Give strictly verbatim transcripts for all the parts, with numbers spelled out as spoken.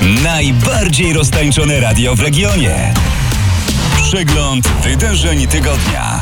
Najbardziej roztańczone radio w regionie. Przegląd wydarzeń tygodnia.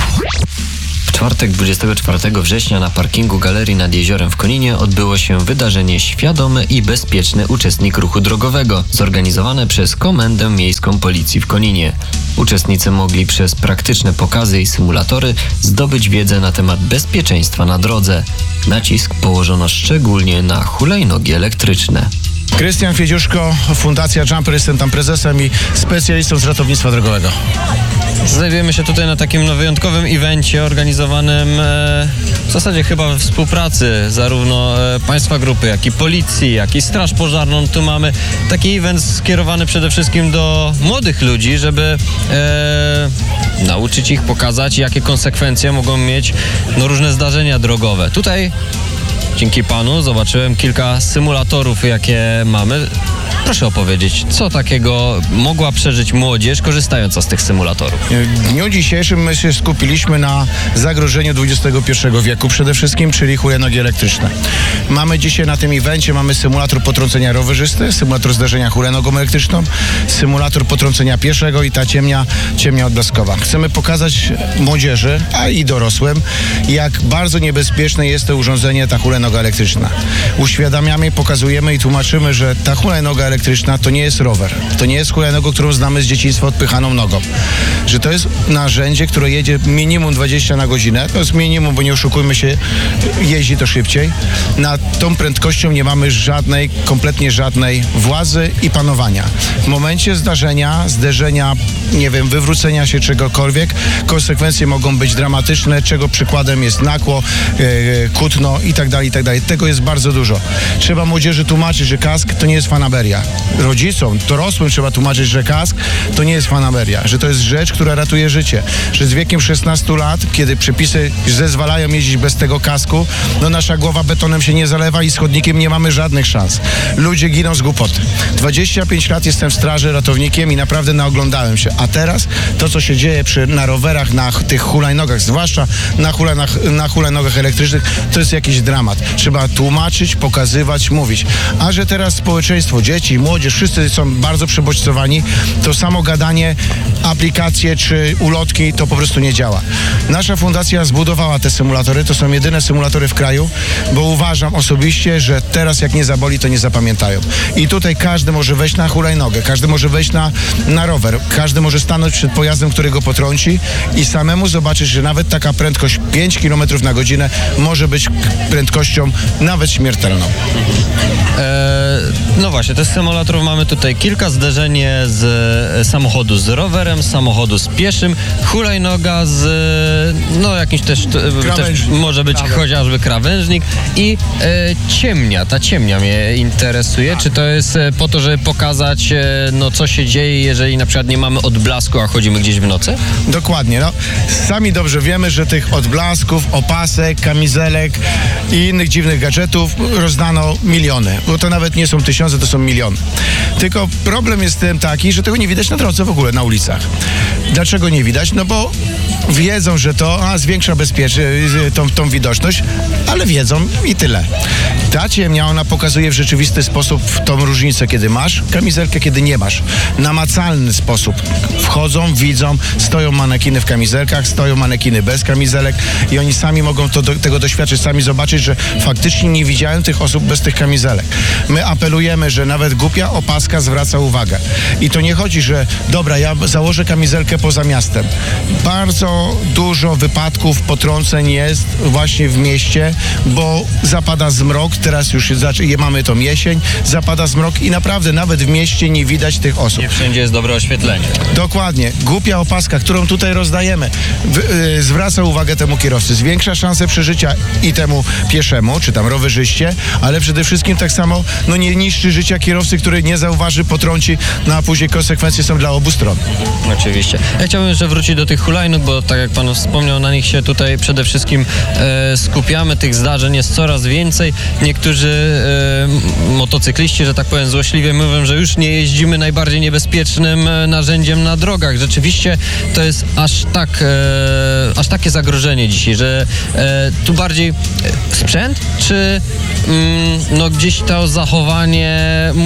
W czwartek dwudziestego czwartego września na parkingu Galerii nad Jeziorem w Koninie odbyło się wydarzenie Świadomy i Bezpieczny Uczestnik Ruchu Drogowego, zorganizowane przez Komendę Miejską Policji w Koninie. Uczestnicy mogli przez praktyczne pokazy i symulatory zdobyć wiedzę na temat bezpieczeństwa na drodze. Nacisk położono szczególnie na hulajnogi elektryczne. Krystian Fiedziuszko, Fundacja Jumper, jestem tam prezesem i specjalistą z ratownictwa drogowego. Znajdujemy się tutaj na takim no, wyjątkowym evencie organizowanym e, w zasadzie chyba we współpracy zarówno e, państwa grupy, jak i policji, jak i straż pożarną. Tu mamy taki event skierowany przede wszystkim do młodych ludzi, żeby e, nauczyć ich, pokazać, jakie konsekwencje mogą mieć no, różne zdarzenia drogowe. Tutaj dzięki panu zobaczyłem kilka symulatorów, jakie mamy. Proszę opowiedzieć, co takiego mogła przeżyć młodzież, korzystająca z tych symulatorów? W dniu dzisiejszym my się skupiliśmy na zagrożeniu dwudziestego pierwszego wieku przede wszystkim, czyli hulajnogi elektryczne. Mamy dzisiaj na tym evencie, mamy symulator potrącenia rowerzysty, symulator zdarzenia hulajnogą elektryczną, symulator potrącenia pieszego i ta ciemnia, ciemnia odblaskowa. Chcemy pokazać młodzieży, a i dorosłym, jak bardzo niebezpieczne jest to urządzenie, ta hulajnoga elektryczna. Uświadamiamy, pokazujemy i tłumaczymy, że ta hulajnoga elektryczna to nie jest rower, to nie jest hulajnoga, którą znamy z dzieciństwa odpychaną nogą. Że to jest narzędzie, które jedzie minimum dwadzieścia na godzinę, to jest minimum, bo nie oszukujmy się, jeździ to szybciej. Nad tą prędkością nie mamy żadnej, kompletnie żadnej władzy i panowania. W momencie zdarzenia, zderzenia, nie wiem, wywrócenia się czegokolwiek, konsekwencje mogą być dramatyczne, czego przykładem jest nakło, e, kutno i tak dalej, i tak dalej. Tego jest bardzo dużo. Trzeba młodzieży tłumaczyć, że kask to nie jest fanaberia. Rodzicom, dorosłym trzeba tłumaczyć, że kask to nie jest fanaberia, że to jest rzecz, która ratuje życie, że z wiekiem szesnastu lat, kiedy przepisy zezwalają jeździć bez tego kasku, no nasza głowa betonem się nie zalewa i z chodnikiem nie mamy żadnych szans. Ludzie giną z głupoty. dwadzieścia pięć lat jestem w straży ratownikiem i naprawdę naoglądałem się. A teraz to, co się dzieje przy, na rowerach, na tych hulajnogach, zwłaszcza na, hulajnach, na hulajnogach elektrycznych, to jest jakiś dramat. Trzeba tłumaczyć, pokazywać, mówić. A że teraz społeczeństwo, dzieci, młodzież, wszyscy są bardzo przebodźcowani, to samo gadanie, aplikacje czy ulotki, to po prostu nie działa. Nasza fundacja zbudowała te symulatory, to są jedyne symulatory w kraju, bo uważam osobiście, że teraz jak nie zaboli, to nie zapamiętają. I tutaj każdy może wejść na hulajnogę, każdy może wejść na, na rower, każdy może stanąć przed pojazdem, który go potrąci i samemu zobaczyć, że nawet taka prędkość pięć kilometrów na godzinę może być prędkością nawet śmiertelną. E, no właśnie, tych symulatorów mamy tutaj kilka. Zderzenie z samochodu z rowerem, z samochodu z pieszym, hulajnoga z no jakimś też, też może być Krawęż. chociażby krawężnik i e, ciemnia. Ta ciemnia mnie interesuje. Tak. Czy to jest po to, żeby pokazać e, no co się dzieje, jeżeli na przykład nie mamy odblasku, a chodzimy gdzieś w nocy? Dokładnie. No. Sami dobrze wiemy, że tych odblasków, opasek, kamizelek i innych dziwnych gadżetów rozdano miliony. Bo to nawet nie są tysiące, to są miliony. Tylko problem jest tym taki, że tego nie widać na drodze w ogóle, na ulicach. Dlaczego nie widać? No bo wiedzą, że to a, zwiększa bezpiecznie tą, tą widoczność, ale wiedzą i tyle. Ta ciemnia, ona pokazuje w rzeczywisty sposób tą różnicę, kiedy masz kamizelkę, kiedy nie masz. Namacalny sposób. Wchodzą, widzą, stoją manekiny w kamizelkach, stoją manekiny bez kamizelek i oni sami mogą to, do, tego doświadczyć, sami zobaczyć, że faktycznie nie widziałem tych osób bez tych kamizelek. My apelujemy, że nawet głupia opaska zwraca uwagę. I to nie chodzi, że dobra, ja założę kamizelkę poza miastem. Bardzo dużo wypadków, potrąceń jest właśnie w mieście, bo zapada zmrok, teraz już mamy tą jesień, zapada zmrok i naprawdę nawet w mieście nie widać tych osób. Nie wszędzie jest dobre oświetlenie. Dokładnie. Głupia opaska, którą tutaj rozdajemy, w, yy, zwraca uwagę temu kierowcy, zwiększa szansę przeżycia i temu pieszemu, czy tam rowerzyście, ale przede wszystkim tak samo no nie niszczy życia kierowcy, który nie zauważy, potrąci, no a później konsekwencje są dla obu stron. Oczywiście. Ja chciałbym jeszcze wrócić do tych hulajnóg, bo tak jak pan wspomniał, na nich się tutaj przede wszystkim e, skupiamy. Tych zdarzeń jest coraz więcej. Niektórzy e, motocykliści, że tak powiem złośliwie, mówią, że już nie jeździmy najbardziej niebezpiecznym e, narzędziem na drogach. Rzeczywiście to jest aż tak, e, aż takie zagrożenie dzisiaj, że e, tu bardziej sprzęt, czy mm, no gdzieś to zachowanie młodzieży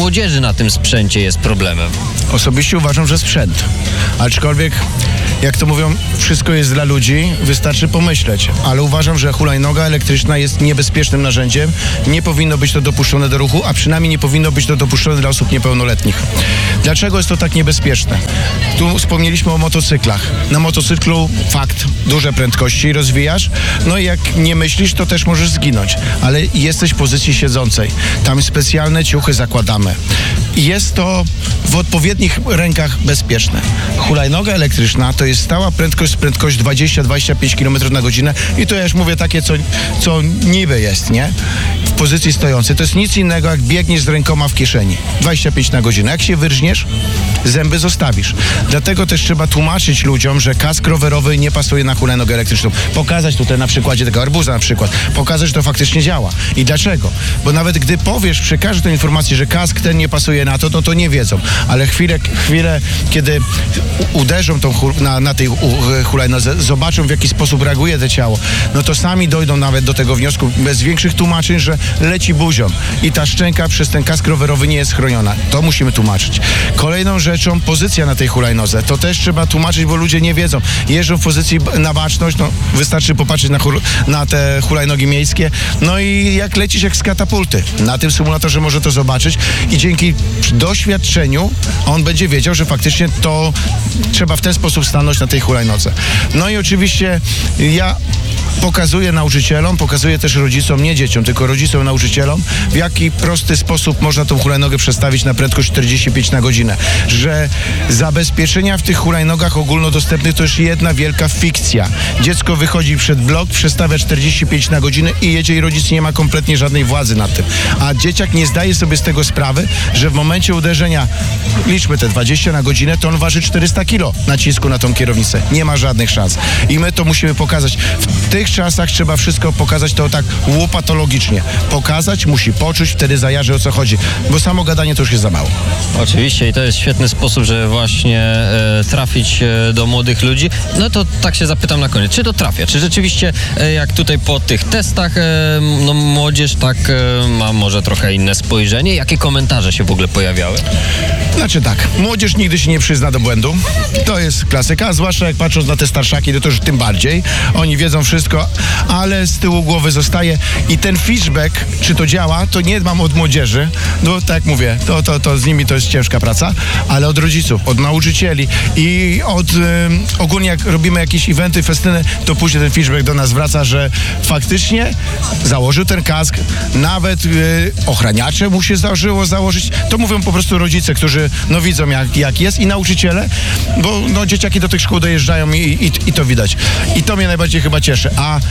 młodzieży na tym sprzęcie jest problemem? Osobiście uważam, że sprzęt. Aczkolwiek, jak to mówią, wszystko jest dla ludzi, wystarczy pomyśleć. Ale uważam, że hulajnoga elektryczna jest niebezpiecznym narzędziem. Nie powinno być to dopuszczone do ruchu, a przynajmniej nie powinno być to dopuszczone dla osób niepełnoletnich. Dlaczego jest to tak niebezpieczne? Tu wspomnieliśmy o motocyklach. Na motocyklu fakt, duże prędkości rozwijasz, no i jak nie myślisz, to też możesz zginąć. Ale jesteś w pozycji siedzącej. Tam specjalne ciuchy zakładamy. I jest to w odpowiednich rękach bezpieczne. Hulajnoga elektryczna to jest stała prędkość, prędkość dwadzieścia do dwudziestu pięciu kilometrów na godzinę i to ja już mówię takie, co, co niby jest, nie? W pozycji stojącej. To jest nic innego, jak biegniesz z rękoma w kieszeni. dwadzieścia pięć na godzinę. Jak się wyrżniesz, zęby zostawisz. Dlatego też trzeba tłumaczyć ludziom, że kask rowerowy nie pasuje na hulajnogę elektryczną. Pokazać tutaj na przykładzie tego arbuza na przykład. Pokazać, że to faktycznie działa. I dlaczego? Bo nawet gdy powiesz, przekażesz tę informację, że kask ten nie pasuje na to, no to nie wiedzą. Ale chwilę, chwilę kiedy uderzą tą hul- na, na tej hulajnodze, zobaczą, w jaki sposób reaguje to ciało, no to sami dojdą nawet do tego wniosku, bez większych tłumaczeń, że leci buzią i ta szczęka przez ten kask rowerowy nie jest chroniona. To musimy tłumaczyć. Kolejną rzeczą, pozycja na tej hulajnodze. To też trzeba tłumaczyć, bo ludzie nie wiedzą. Jeżdżą w pozycji na baczność, no wystarczy popatrzeć na, hul- na te hulajnogi miejskie, no i jak lecisz jak z katapulty. Na tym symulatorze może to zobaczyć i dzięki doświadczeniu on będzie wiedział, że faktycznie to trzeba w ten sposób stanąć na tej hulajnodze. No i oczywiście ja pokazuję nauczycielom, pokazuję też rodzicom, nie dzieciom, tylko rodzicom, nauczycielom, w jaki prosty sposób można tą hulajnogę przestawić na prędkość czterdzieści pięć na godzinę. Że zabezpieczenia w tych hulajnogach ogólnodostępnych to już jedna wielka fikcja. Dziecko wychodzi przed blok, przestawia czterdzieści pięć na godzinę i jedzie i rodzic nie ma kompletnie żadnej władzy nad tym. A dzieciak nie zdaje sobie z tego sprawy, że w momencie uderzenia, liczmy te dwadzieścia na godzinę, to on waży czterysta kilo nacisku na tą kierownicę. Nie ma żadnych szans. I my to musimy pokazać. W tych czasach trzeba wszystko pokazać to tak łopatologicznie. Pokazać, musi poczuć, wtedy zajarzy, o co chodzi. Bo samo gadanie to już jest za mało. Oczywiście i to jest świetny sposób, żeby właśnie e, trafić e, do młodych ludzi. No to tak się zapytam na koniec, czy to trafia? Czy rzeczywiście e, jak tutaj po tych testach e, no, młodzież tak e, ma może trochę inne spojrzenie? Jakie komentarze się w ogóle pojawiały? Znaczy tak, młodzież nigdy się nie przyzna do błędu. To jest klasyka, a zwłaszcza jak patrząc na te starszaki, to, to już tym bardziej. Oni wiedzą wszystko, ale z tyłu głowy zostaje i ten feedback, czy to działa, to nie mam od młodzieży. No tak jak mówię, to, to, to z nimi to jest ciężka praca, ale od rodziców, od nauczycieli i od y, ogólnie jak robimy jakieś eventy, festyny, to później ten feedback do nas wraca, że faktycznie założył ten kask, nawet y, ochraniacze mu się zdarzyło założyć. To mówią po prostu rodzice, którzy no widzą jak, jak jest i nauczyciele, bo no, dzieciaki do tych szkół dojeżdżają i, i, i to widać. I to mnie najbardziej chyba cieszy. A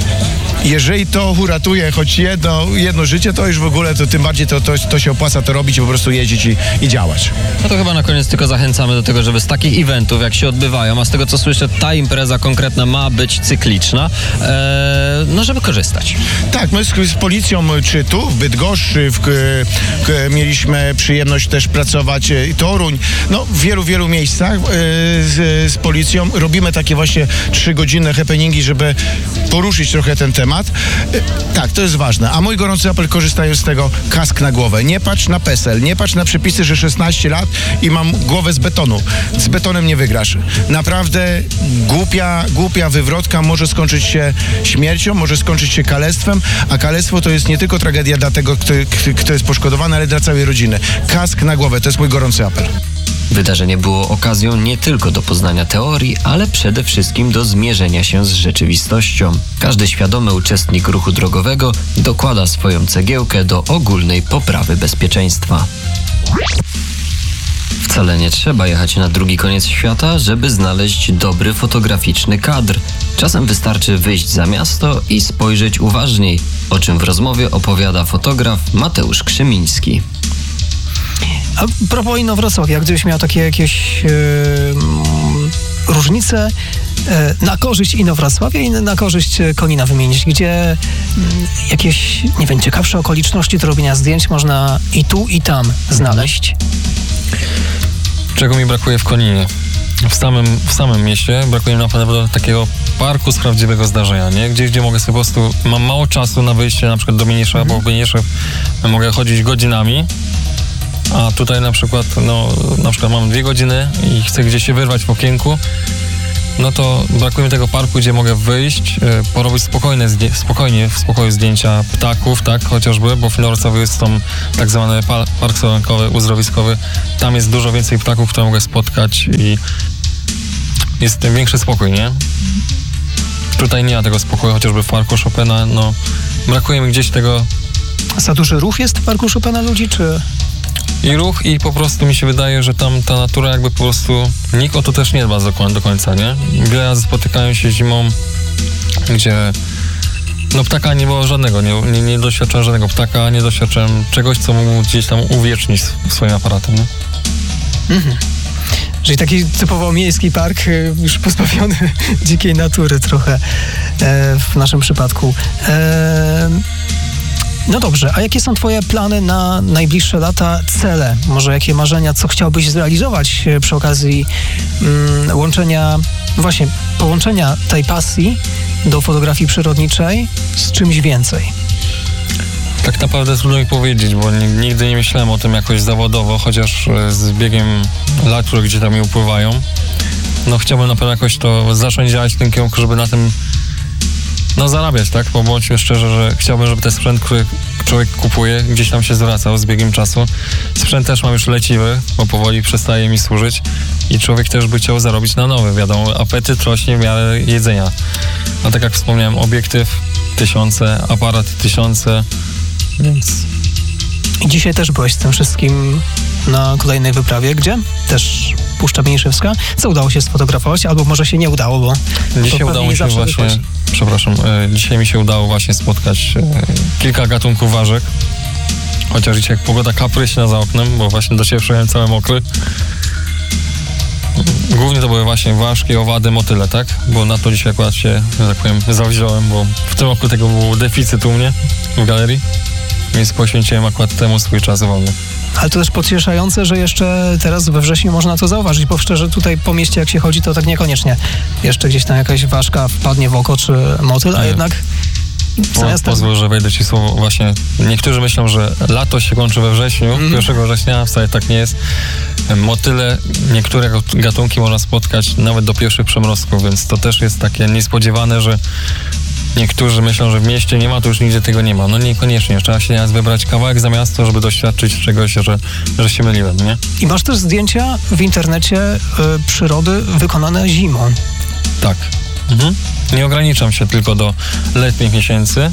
jeżeli to uratuje choć jedno, jedno życie, to już w ogóle to tym bardziej to, to, to się opłaca to robić i po prostu jeździć i, i działać. No to chyba na koniec tylko zachęcamy do tego, żeby z takich eventów, jak się odbywają, a z tego co słyszę, ta impreza konkretna ma być cykliczna, e, no żeby korzystać. Tak, my z, z policją, czy tu w Bydgoszczy w, k, mieliśmy przyjemność też pracować, e, Toruń, no w wielu, wielu miejscach e, z, z policją robimy takie właśnie trzygodzinne happeningi, żeby poruszyć trochę ten temat. E, tak, to jest ważne. A mój gorący apel, korzystając z tego, kask na głowę. Nie patrz na PESEL, nie patrz na przepisy, że szesnaście lat i mam głowę z betonu. Z betonem nie wygrasz. Naprawdę głupia, głupia wywrotka może skończyć się śmiercią, może skończyć się kalectwem, a kalectwo to jest nie tylko tragedia dla tego, kto, kto jest poszkodowany, ale dla całej rodziny. Kask na głowę, to jest mój gorący apel. Wydarzenie było okazją nie tylko do poznania teorii, ale przede wszystkim do zmierzenia się z rzeczywistością. Każdy świadomy uczestnik ruchu drogowego dokłada swoją cegiełkę do ogólnej poprawy bezpieczeństwa. Wcale nie trzeba jechać na drugi koniec świata, żeby znaleźć dobry fotograficzny kadr. Czasem wystarczy wyjść za miasto i spojrzeć uważniej, o czym w rozmowie opowiada fotograf Mateusz Krzymiński. A propos Inowrocławia, gdybyś miał takie jakieś yy, różnice yy, na korzyść Inowrocławia i na korzyść Konina wymienić, gdzie yy, jakieś, nie wiem, ciekawsze okoliczności do robienia zdjęć można i tu, i tam znaleźć? Czego mi brakuje w Koninie? W samym, w samym mieście brakuje mi naprawdę takiego parku z prawdziwego zdarzenia, nie? Gdzieś, gdzie mogę sobie po prostu, mam mało czasu na wyjście na przykład do Mniejsza, mm. bo w Mniejszew mogę chodzić godzinami, A tutaj na przykład, no, na przykład mam dwie godziny i chcę gdzieś się wyrwać w okienku, no to brakuje mi tego parku, gdzie mogę wyjść, y, porobić spokojne, zdję- spokojnie, w spokoju zdjęcia ptaków, tak, chociażby, bo w Inowrocławiu jest tam tak zwany pa- park solenkowy, uzdrowiskowy. Tam jest dużo więcej ptaków, które mogę spotkać i jest ten większy spokój, nie? Tutaj nie ma tego spokoju, chociażby w parku Chopina, no, brakuje mi gdzieś tego Za duży ruch jest w parku Chopina ludzi, czy... i ruch i po prostu mi się wydaje, że tam ta natura jakby po prostu, nikt o to też nie dba do, koń- do końca, nie? Wiele razy spotykają się zimą, gdzie no ptaka nie było żadnego, nie, nie, nie doświadczałem żadnego ptaka, nie doświadczałem czegoś, co mógł gdzieś tam uwiecznić swoim aparatem, nie? Mhm. Czyli taki typowo miejski park, y, już pozbawiony dzikiej natury trochę e, w naszym przypadku. E, no dobrze, a jakie są twoje plany na najbliższe lata, cele? Może jakie marzenia, co chciałbyś zrealizować e, przy okazji mm, łączenia, właśnie połączenia tej pasji do fotografii przyrodniczej z czymś więcej? Tak naprawdę trudno mi powiedzieć, bo ni- nigdy nie myślałem o tym jakoś zawodowo, chociaż e, z biegiem lat, które gdzieś tam mi upływają, no chciałbym na pewno jakoś to zacząć działać w tym kierunku, żeby na tym no zarabiać, tak? Bo bądźmy szczerzy, że chciałbym, żeby ten sprzęt, który człowiek kupuje, gdzieś tam się zwracał z biegiem czasu. Sprzęt też mam już leciwy, bo powoli przestaje mi służyć i człowiek też by chciał zarobić na nowy, wiadomo, apetyt rośnie w miarę jedzenia. A tak jak wspomniałem, obiektyw tysiące, aparat tysiące, więc I dzisiaj też byłeś z tym wszystkim na kolejnej wyprawie. Gdzie? Też Puszcza Mniejszewska. Co udało się sfotografować? Albo może się nie udało, bo dzisiaj to udało pewnie mi się zawsze właśnie, wychodzi. przepraszam, e, dzisiaj mi się udało właśnie spotkać e, kilka gatunków ważek. Chociaż dzisiaj pogoda kapryśna za oknem, bo właśnie do ciebie przyjechałem cały mokry. Głównie to były właśnie ważki, owady, motyle, tak? Bo na to dzisiaj akurat się, że tak powiem, zawziąłem, bo w tym roku tego był deficyt u mnie w galerii, więc poświęciłem akurat temu swój czas wolny. Ale to też pocieszające, że jeszcze teraz we wrześniu można to zauważyć, bo szczerze tutaj po mieście jak się chodzi, to tak niekoniecznie jeszcze gdzieś tam jakaś ważka wpadnie w oko czy motyl, a Nie. jednak Po, zamiast tam- pozwól, że wejdę ci słowo. Właśnie niektórzy myślą, że lato się kończy we wrześniu, Mhm. pierwszego września, wcale tak nie jest. Motyle, niektóre gatunki można spotkać nawet do pierwszych przymrozków, więc to też jest takie niespodziewane, że niektórzy myślą, że w mieście nie ma, to już nigdzie tego nie ma. No niekoniecznie, trzeba się nieraz wybrać kawałek za miasto, żeby doświadczyć czegoś, że, że się myliłem, nie? I masz też zdjęcia w internecie y, przyrody wykonane zimą. Tak. Mhm. Nie ograniczam się tylko do letnich miesięcy,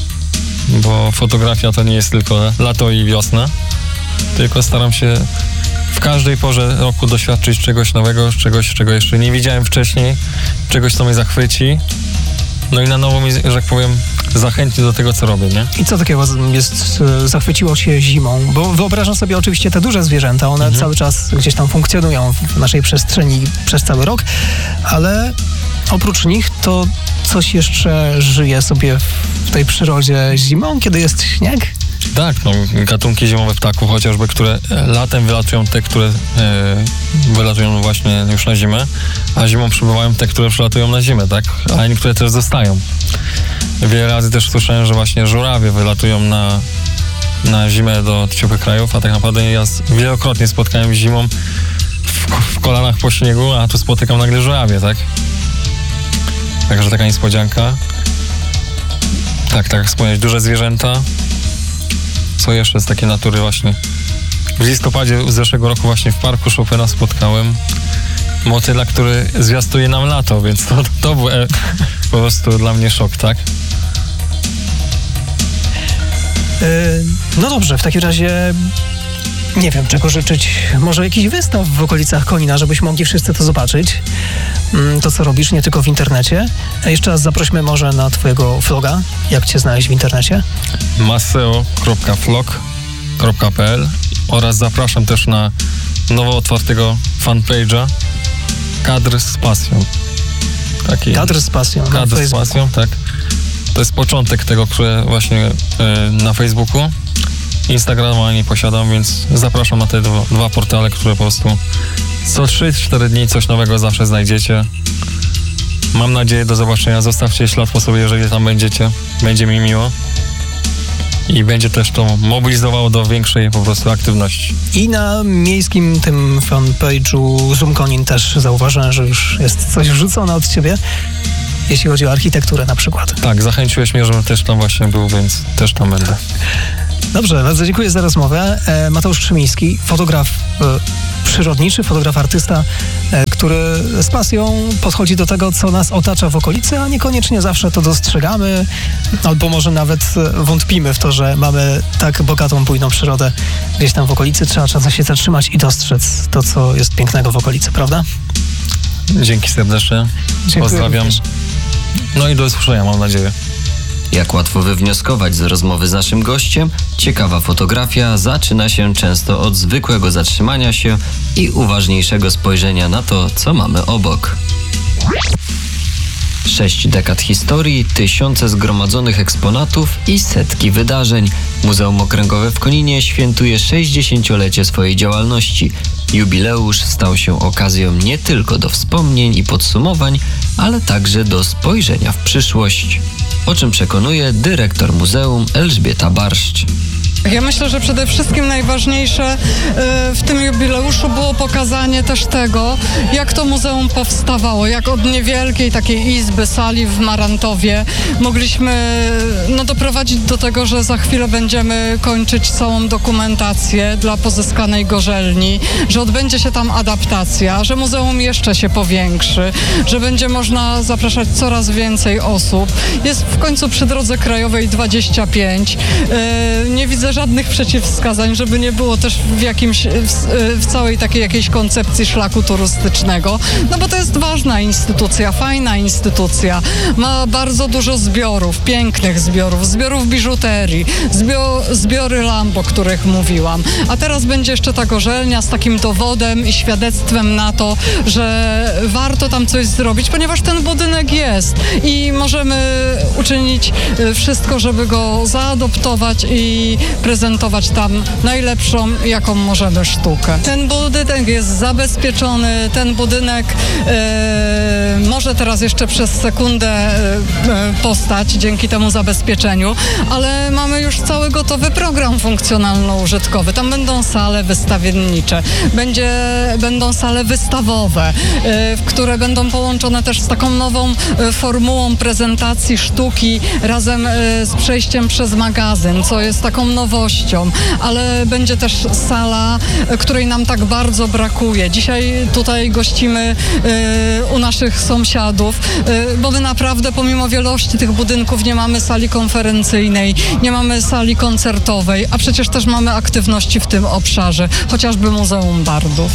bo fotografia to nie jest tylko lato i wiosna, tylko staram się w każdej porze roku doświadczyć czegoś nowego, czegoś, czego jeszcze nie widziałem wcześniej, czegoś, co mnie zachwyci, no i na nowo mi, że tak powiem, zachęci do tego, co robię, nie? I co takiego jest, y, zachwyciło się zimą? Bo wyobrażam sobie oczywiście te duże zwierzęta, one Mhm. cały czas gdzieś tam funkcjonują w naszej przestrzeni przez cały rok, ale oprócz nich to coś jeszcze żyje sobie w tej przyrodzie zimą, kiedy jest śnieg? Tak, no, gatunki zimowe ptaków chociażby, które e, latem wylatują te, które e, wylatują właśnie już na zimę, a zimą przybywają te, które przylatują na zimę, tak? A niektóre też zostają. Wiele razy też słyszałem, że właśnie żurawie wylatują na, na zimę do ciepłych krajów, a tak naprawdę ja z- wielokrotnie spotkałem zimą w, w kolanach po śniegu, a tu spotykam nagle żurawie, tak? Także taka niespodzianka. Tak, tak jak wspomniałeś, duże zwierzęta. Co jeszcze z takiej natury właśnie? W listopadzie zeszłego roku właśnie w parku Chopina spotkałem motyla, który zwiastuje nam lato, więc to, to był e, po prostu dla mnie szok, tak? Yy, no dobrze, w takim razie nie wiem, czego życzyć. Może jakiś wystaw w okolicach Konina, żebyśmy mogli wszyscy to zobaczyć. Mm, To, co robisz, nie tylko w internecie. A jeszcze raz zaprośmy może na twojego vloga. Jak cię znaleźć w internecie? maseo kropka vlog kropka p l oraz zapraszam też na nowo otwartego fanpage'a Kadr z pasją. Taki Kadr z pasją na Kadr z Facebooku. pasją, tak. To jest początek tego, które właśnie e, na Facebooku. Instagrama nie posiadam, więc zapraszam na te dwa, dwa portale, które po prostu co trzy cztery dni coś nowego zawsze znajdziecie. Mam nadzieję, do zobaczenia. Zostawcie ślad po sobie, jeżeli tam będziecie. Będzie mi miło. i będzie też to mobilizowało do większej po prostu aktywności. I na miejskim tym fanpage'u Zoom Konin też zauważyłem, że już jest coś wrzucone od ciebie, jeśli chodzi o architekturę na przykład. Tak, zachęciłeś mnie, żebym też tam właśnie był, więc też tam będę. Dobrze, bardzo dziękuję za rozmowę. E, Mateusz Krzymiński, fotograf e, przyrodniczy, fotograf artysta, e, który z pasją podchodzi do tego, co nas otacza w okolicy, a niekoniecznie zawsze to dostrzegamy, albo może nawet e, wątpimy w to, że mamy tak bogatą, bujną przyrodę gdzieś tam w okolicy. Trzeba czasem się zatrzymać i dostrzec to, co jest pięknego w okolicy, prawda? Dzięki serdecznie. Dziękuję Pozdrawiam. również. No i do usłyszenia, mam nadzieję. Jak łatwo wywnioskować z rozmowy z naszym gościem, ciekawa fotografia zaczyna się często od zwykłego zatrzymania się i uważniejszego spojrzenia na to, co mamy obok. Sześć dekad historii, tysiące zgromadzonych eksponatów i setki wydarzeń. Muzeum Okręgowe w Koninie świętuje sześćdziesięciolecie swojej działalności. Jubileusz stał się okazją nie tylko do wspomnień i podsumowań, ale także do spojrzenia w przyszłość. O czym przekonuje dyrektor muzeum Elżbieta Barszcz. Ja myślę, że przede wszystkim najważniejsze w tym jubileuszu było pokazanie też tego, jak to muzeum powstawało, jak od niewielkiej takiej izby, sali w Marantowie mogliśmy no, doprowadzić do tego, że za chwilę będziemy kończyć całą dokumentację dla pozyskanej gorzelni, że odbędzie się tam adaptacja, że muzeum jeszcze się powiększy, że będzie można zapraszać coraz więcej osób. Jest w końcu przy drodze krajowej dwadzieścia pięć. Nie widzę żadnych przeciwwskazań, żeby nie było też w jakimś, w, w całej takiej jakiejś koncepcji szlaku turystycznego, no bo to jest ważna instytucja, fajna instytucja, ma bardzo dużo zbiorów, pięknych zbiorów, zbiorów biżuterii, zbio, zbiory lamp, o których mówiłam, a teraz będzie jeszcze ta gorzelnia z takim dowodem i świadectwem na to, że warto tam coś zrobić, ponieważ ten budynek jest i możemy uczynić wszystko, żeby go zaadoptować i prezentować tam najlepszą, jaką możemy sztukę. Ten budynek jest zabezpieczony, ten budynek e, może teraz jeszcze przez sekundę e, postać dzięki temu zabezpieczeniu, ale mamy już cały gotowy program funkcjonalno-użytkowy. Tam będą sale wystawiennicze, będzie, będą sale wystawowe, e, które będą połączone też z taką nową e, formułą prezentacji sztuki razem e, z przejściem przez magazyn, co jest taką nowością, ale będzie też sala, której nam tak bardzo brakuje. Dzisiaj tutaj gościmy y, u naszych sąsiadów, y, bo my naprawdę pomimo wielości tych budynków nie mamy sali konferencyjnej, nie mamy sali koncertowej, a przecież też mamy aktywności w tym obszarze, chociażby Muzeum Bardów.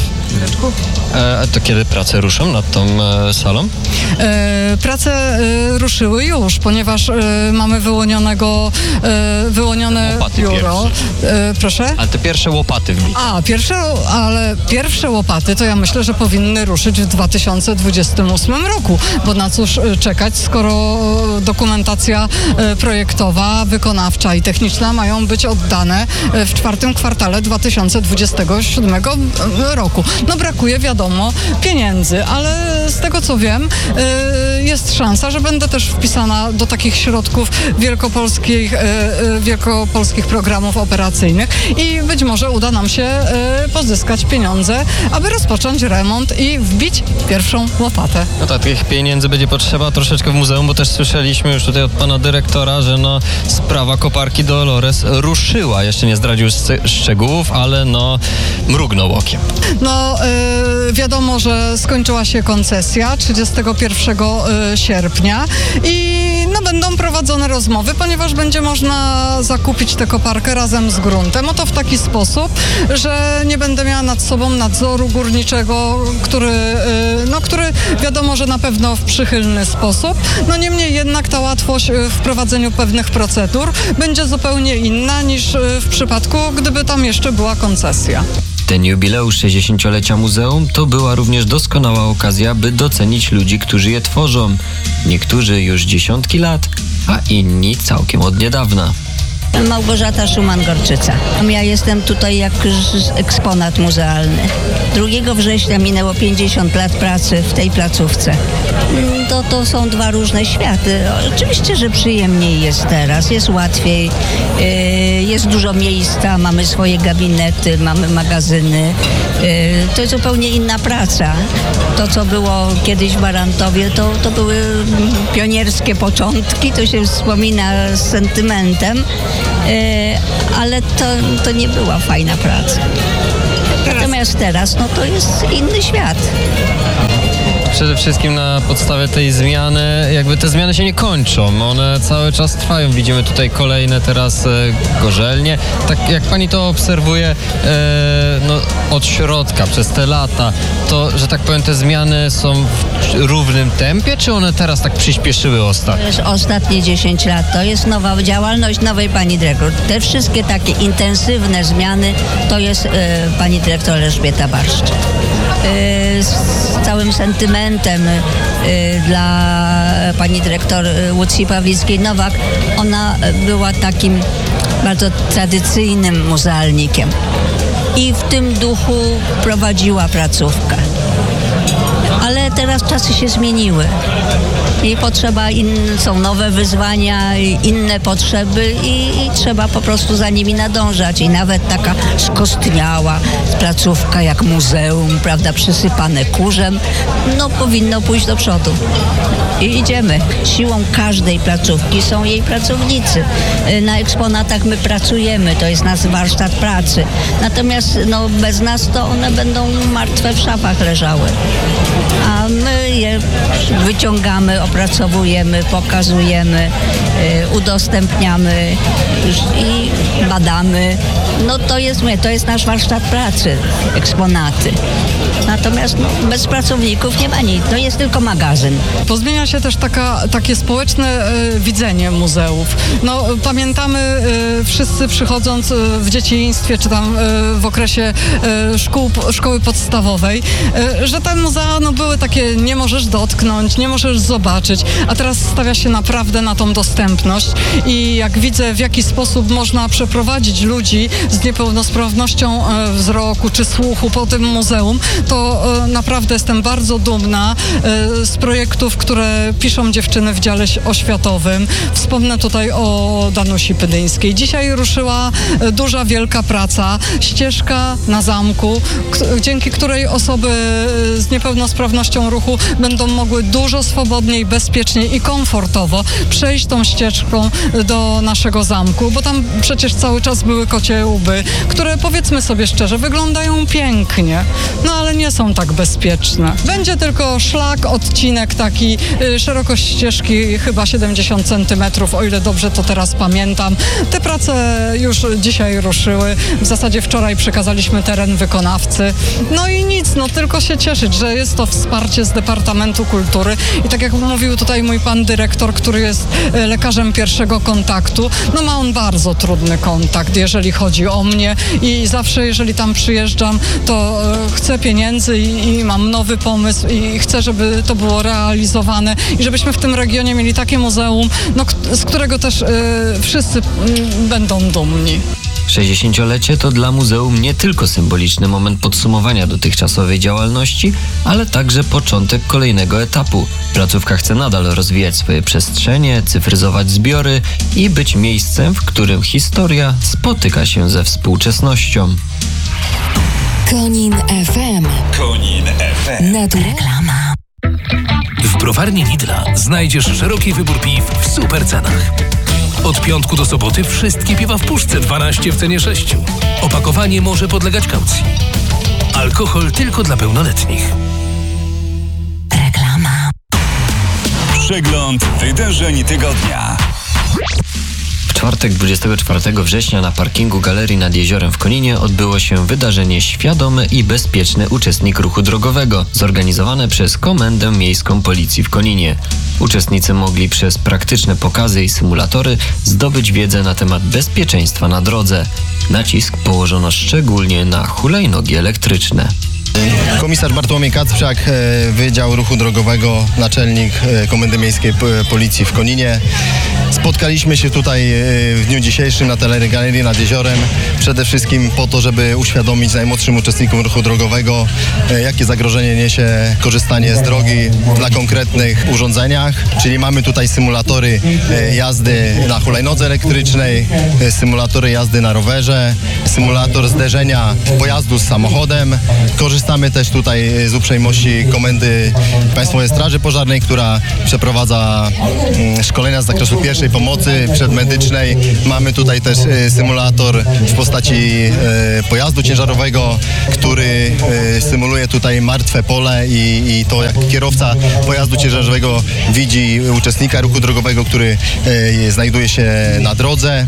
E, a to kiedy prace ruszą nad tą e, salą? E, prace e, ruszyły już, ponieważ e, mamy wyłonionego e, wyłonione Łopaty biuro. E, proszę? Ale te pierwsze łopaty wbić. A, pierwsze, ale pierwsze łopaty to ja myślę, że powinny ruszyć w dwa tysiące dwudziestym ósmym roku, bo na cóż czekać, skoro dokumentacja projektowa, wykonawcza i techniczna mają być oddane w czwartym kwartale dwa tysiące dwudziestego siódmego roku. No brakuje, wiadomo, pieniędzy, ale z tego co wiem, jest szansa, że będę też wpisana do takich środków wielkopolskich, wielkopolskich programów operacyjnych i być może uda nam się pozyskać pieniądze, aby rozpocząć remont i wbić pierwszą łopatę. No tak, tych pieniędzy będzie potrzeba troszeczkę w muzeum, bo też słyszeliśmy już tutaj od pana dyrektora, że no sprawa koparki Dolores ruszyła. Jeszcze nie zdradził szczegółów, ale no mrugnął okiem. No yy, wiadomo, że skończyła się koncesja trzydziestego pierwszego sierpnia i no będą prowadzone rozmowy, ponieważ będzie można zakupić tę koparkę razem z gruntem. Oto w taki sposób, że nie będę miała nad sobą nadzoru górniczego, który, no, który wiadomo, że na pewno w przychylny sposób. No niemniej jednak ta łatwość w prowadzeniu pewnych procedur będzie zupełnie inna niż w przypadku, gdyby tam jeszcze była koncesja. Ten jubileusz sześćdziesięciolecia muzeum to była również doskonała okazja, by docenić ludzi, którzy je tworzą. Niektórzy już dziesiątki lat, a inni całkiem od niedawna. Małgorzata Szuman-Gorczyca. Ja jestem tutaj jak eksponat muzealny. drugiego września minęło pięćdziesiąt lat pracy w tej placówce. To, to są dwa różne światy. Oczywiście, że przyjemniej jest teraz, jest łatwiej, jest dużo miejsca, mamy swoje gabinety, mamy magazyny. To jest zupełnie inna praca. To, co było kiedyś w Barantowie, to, to były pionierskie początki, to się wspomina z sentymentem, ale to, to nie była fajna praca. Natomiast teraz, no to jest inny świat. Przede wszystkim na podstawie tej zmiany, jakby te zmiany się nie kończą, one cały czas trwają. Widzimy tutaj kolejne teraz e, gorzelnie. Tak jak pani to obserwuje e, no, od środka, przez te lata, to, że tak powiem, te zmiany są w równym tempie, czy one teraz tak przyspieszyły ostatnio? To jest ostatnie dziesięć lat, to jest nowa działalność nowej pani dyrektor. Te wszystkie takie intensywne zmiany to jest e, pani dyrektor Elżbieta Barszcz. E, z całym sentymentem dla pani dyrektor Łucji Pawlickiej-Nowak. Ona była takim bardzo tradycyjnym muzealnikiem i w tym duchu prowadziła placówkę. Ale teraz czasy się zmieniły. I potrzeba, in, są nowe wyzwania, inne potrzeby i, i trzeba po prostu za nimi nadążać. I nawet taka skostniała placówka jak muzeum, prawda, przysypane kurzem, no powinno pójść do przodu. I idziemy. Siłą każdej placówki są jej pracownicy. Na eksponatach my pracujemy, to jest nasz warsztat pracy. Natomiast no, bez nas to one będą martwe w szafach leżały. A my je wyciągamy, opracowujemy, pokazujemy, y, udostępniamy i badamy. No to jest, to jest nasz warsztat pracy, eksponaty. Natomiast no, bez pracowników nie ma nic, to jest tylko magazyn. Pozmienia się też taka, takie społeczne y, widzenie muzeów. No, pamiętamy y, wszyscy przychodząc y, w dzieciństwie, czy tam y, w okresie y, szkół, szkoły podstawowej, y, że te muzea no, były takie, nie możesz dotknąć, nie możesz zobaczyć, a teraz stawia się naprawdę na tą dostępność i jak widzę, w jaki sposób można przeprowadzić ludzi z niepełnosprawnością y, wzroku czy słuchu po tym muzeum, to y, naprawdę jestem bardzo dumna y, z projektów, które piszą dziewczyny w dziale oświatowym. Wspomnę tutaj o Danusi Pydyńskiej. Dzisiaj ruszyła y, duża, wielka praca, ścieżka na zamku, k- dzięki której osoby y, z niepełnosprawnością ruchu będą mogły dużo swobodniej, bezpieczniej i komfortowo przejść tą ścieżką do naszego zamku, bo tam przecież cały czas były kocie łby, które powiedzmy sobie szczerze, wyglądają pięknie, no ale nie są tak bezpieczne. Będzie tylko szlak, odcinek taki, y, szerokość ścieżki chyba siedemdziesiąt centymetrów, o ile dobrze to teraz pamiętam. Te prace już dzisiaj ruszyły. W zasadzie wczoraj przekazaliśmy teren wykonawcy. No i nic, no tylko się cieszyć, że jest to wsparcie z Departamentu Kultury i tak jak mówił tutaj mój pan dyrektor, który jest y, lekarzem pierwszego kontaktu, no ma on bardzo trudny kontakt, jeżeli chodzi o mnie i zawsze, jeżeli tam przyjeżdżam, to y, chcę pieniędzy i, i mam nowy pomysł i chcę, żeby to było realizowane i żebyśmy w tym regionie mieli takie muzeum, no, z którego też y, wszyscy y, będą dumni. sześćdziesięciolecie to dla muzeum nie tylko symboliczny moment podsumowania dotychczasowej działalności, ale także początek kolejnego etapu. Placówka chce nadal rozwijać swoje przestrzenie, cyfryzować zbiory i być miejscem, w którym historia spotyka się ze współczesnością. Konin F M. Konin F M. Natura. Reklama. W browarni Lidla znajdziesz szeroki wybór piw w super cenach. Od piątku do soboty wszystkie piwa w puszce dwanaście w cenie sześciu. Opakowanie może podlegać kaucji. Alkohol tylko dla pełnoletnich. Reklama. Przegląd wydarzeń tygodnia. W czwartek dwudziestego czwartego września na parkingu Galerii nad Jeziorem w Koninie odbyło się wydarzenie Świadomy i Bezpieczny Uczestnik Ruchu Drogowego, zorganizowane przez Komendę Miejską Policji w Koninie. Uczestnicy mogli przez praktyczne pokazy i symulatory zdobyć wiedzę na temat bezpieczeństwa na drodze. Nacisk położono szczególnie na hulajnogi elektryczne. Komisarz Bartłomiej Kacprzak, e, Wydział Ruchu Drogowego, naczelnik e, Komendy Miejskiej P- Policji w Koninie. Spotkaliśmy się tutaj e, w dniu dzisiejszym na Telegalerii nad Jeziorem przede wszystkim po to, żeby uświadomić najmłodszym uczestnikom ruchu drogowego, e, jakie zagrożenie niesie korzystanie z drogi na konkretnych urządzeniach, czyli mamy tutaj symulatory e, jazdy na hulajnodze elektrycznej, e, symulatory jazdy na rowerze, symulator zderzenia pojazdu z samochodem. Korzystamy też tutaj z uprzejmości Komendy Państwowej Straży Pożarnej, która przeprowadza mm, szkolenia z zakresu pierwszej pomocy przedmedycznej. Mamy tutaj też e, symulator w postaci e, pojazdu ciężarowego, który e, symuluje tutaj martwe pole i, i to, jak kierowca pojazdu ciężarowego widzi uczestnika ruchu drogowego, który e, znajduje się na drodze.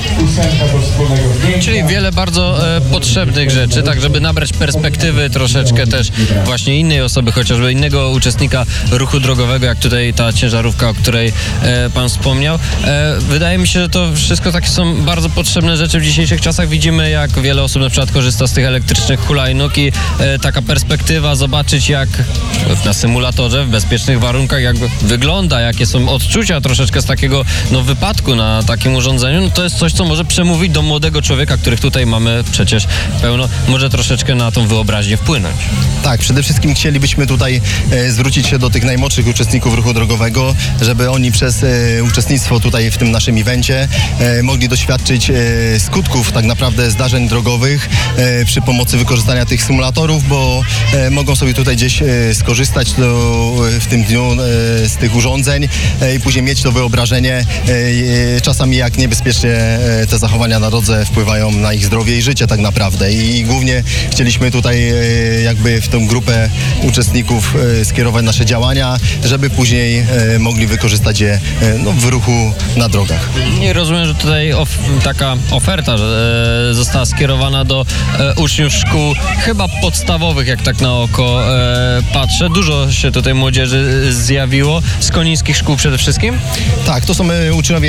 Czyli wiele bardzo e, potrzebnych rzeczy, tak żeby nabrać perspektywy troszeczkę też właśnie innej osoby, chociażby innego uczestnika ruchu drogowego, jak tutaj ta ciężarówka, o której e, pan wspomniał. E, wydaje mi się, że to wszystko takie są bardzo potrzebne rzeczy w dzisiejszych czasach. Widzimy, jak wiele osób na przykład korzysta z tych elektrycznych hulajnóg i e, taka perspektywa, zobaczyć jak na symulatorze, w bezpiecznych warunkach, jak wygląda, jakie są odczucia troszeczkę z takiego no, wypadku na takim urządzeniu, no, to jest coś, co może przemówić do młodego człowieka, których tutaj mamy przecież pełno, może troszeczkę na tą wyobraźnię wpłynąć. Tak, przede wszystkim chcielibyśmy tutaj e, zwrócić się do tych najmłodszych uczestników ruchu drogowego, żeby oni przez e, uczestnictwo tutaj w tym naszym evencie e, mogli doświadczyć e, skutków tak naprawdę zdarzeń drogowych e, przy pomocy wykorzystania tych symulatorów, bo e, mogą sobie tutaj gdzieś e, skorzystać do, w tym dniu e, z tych urządzeń e, i później mieć to wyobrażenie e, e, czasami jak niebezpiecznie e, te zachowania na drodze wpływają na ich zdrowie i życie tak naprawdę. I głównie chcieliśmy tutaj e, jakby w tą grupę uczestników e, skierować nasze działania, żeby później e, mogli wykorzystać je e, no, w ruchu na drogach. I rozumiem, że tutaj of, taka oferta że, e, została skierowana do e, uczniów szkół chyba podstawowych, jak tak na oko e, patrzę. Dużo się tutaj młodzieży zjawiło, z konińskich szkół przede wszystkim? Tak, to są e, uczniowie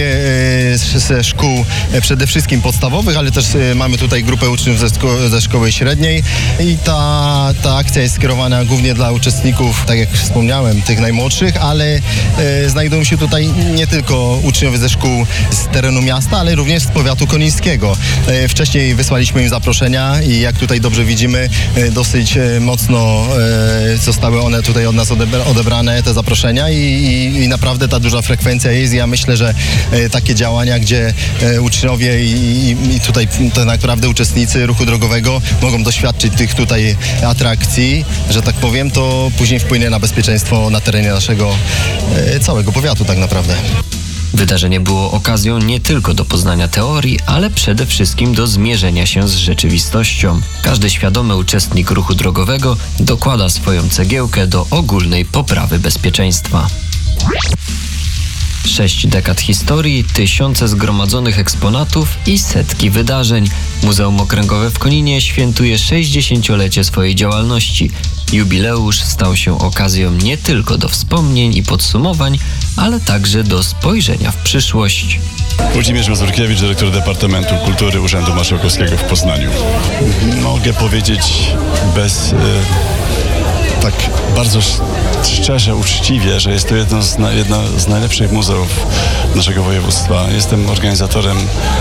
e, ze szkół e, przede wszystkim podstawowych, ale też e, mamy tutaj grupę uczniów ze, szko- ze szkoły średniej i ta, ta akcja jest skierowana głównie dla uczestników, tak jak wspomniałem, tych najmłodszych, ale e, znajdują się tutaj nie tylko uczniowie ze szkół z terenu miasta, ale również z powiatu konińskiego. E, wcześniej wysłaliśmy im zaproszenia i jak tutaj dobrze widzimy, e, dosyć e, mocno e, zostały one tutaj od nas odebra- odebrane, te zaproszenia i, i, i naprawdę ta duża frekwencja jest. Ja myślę, że e, takie działania, gdzie e, uczniowie i, i, i tutaj to naprawdę uczestnicy ruchu drogowego mogą doświadczyć tych tutaj atrakcji, że tak powiem, to później wpłynie na bezpieczeństwo na terenie naszego e, całego powiatu tak naprawdę. Wydarzenie było okazją nie tylko do poznania teorii, ale przede wszystkim do zmierzenia się z rzeczywistością. Każdy świadomy uczestnik ruchu drogowego dokłada swoją cegiełkę do ogólnej poprawy bezpieczeństwa. Sześć dekad historii, tysiące zgromadzonych eksponatów i setki wydarzeń. Muzeum Okręgowe w Koninie świętuje sześćdziesięciolecie swojej działalności. Jubileusz stał się okazją nie tylko do wspomnień i podsumowań, ale także do spojrzenia w przyszłość. Włodzimierz Mazurkiewicz, dyrektor Departamentu Kultury Urzędu Marszałkowskiego w Poznaniu. Mogę powiedzieć bez... Y- tak bardzo szczerze, uczciwie, że jest to jedno z, na, jedno z najlepszych muzeów naszego województwa. Jestem organizatorem, e,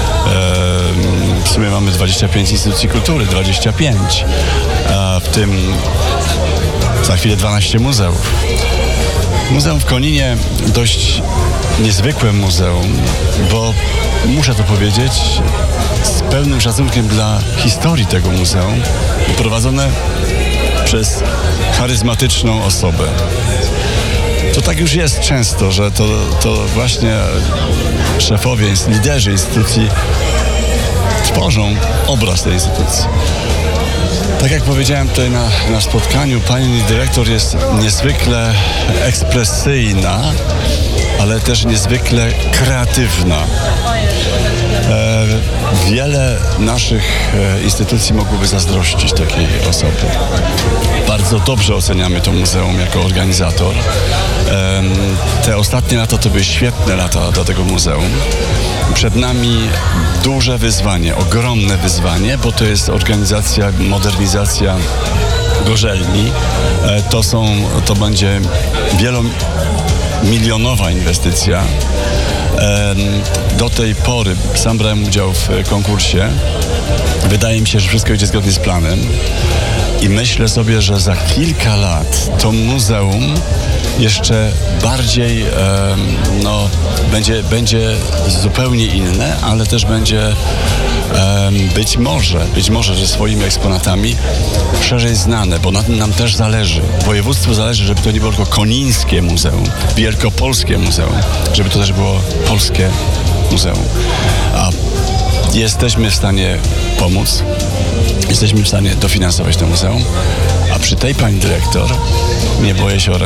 w sumie mamy dwadzieścia pięć instytucji kultury, dwadzieścia pięć, a w tym za chwilę dwanaście muzeów. Muzeum w Koninie dość niezwykłe muzeum, bo muszę to powiedzieć z pełnym szacunkiem dla historii tego muzeum, prowadzone przez charyzmatyczną osobę. To tak już jest często, że to, to właśnie szefowie, liderzy instytucji tworzą obraz tej instytucji. Tak jak powiedziałem tutaj na, na spotkaniu, pani dyrektor jest niezwykle ekspresyjna, ale też niezwykle kreatywna. E, wiele naszych e, instytucji mogłoby zazdrościć takiej osoby. Bardzo dobrze oceniamy to muzeum jako organizator. E, te ostatnie lata to były świetne lata dla tego muzeum. Przed nami duże wyzwanie, ogromne wyzwanie, bo to jest organizacja, modernizacja gorzelni. E, to są, to będzie wielomilionowa inwestycja. E, do tej pory sam brałem udział w konkursie. Wydaje mi się, że wszystko idzie zgodnie z planem. I myślę sobie, że za kilka lat to muzeum jeszcze bardziej e, no, będzie, będzie zupełnie inne, ale też będzie e, być może, być może, że swoimi eksponatami szerzej znane, bo na tym nam też zależy. Województwu zależy, żeby to nie było tylko konińskie muzeum, wielkopolskie muzeum, żeby to też było polskie muzeum. A jesteśmy w stanie pomóc, jesteśmy w stanie dofinansować to muzeum, a przy tej pani dyrektor nie boję się o